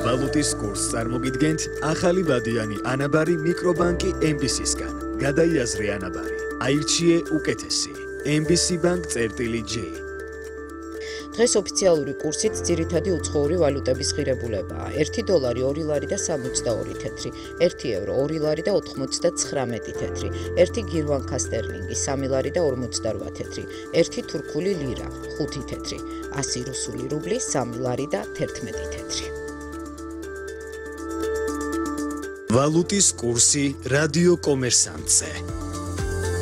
ვალუტის კურსს წარმოგიდგენთ ახალი ვადიანი ანაბარი მიკრობანკი MBC-სგან. გადაიაზრე ანაბარი. აირჩიე უკეთესი. MBC Bank-J. დღეს ოფიციალური კურსით ძირითადი უცხოური ვალუტების ღირებულებაა. 1 დოლარი 2 ლარი და 62 თეთრი, 1 ევრო 2 ლარი და 99 თეთრი, 1 გირვანკა სტერლინგი 3 ლარი და 58 თეთრი, 1 თურქული ლირა 5 თეთრი, 100 რუსული რუბლი 3 ლარი და 11 თეთრი. ვალუტის კურსი რადიო კომერსანტზე.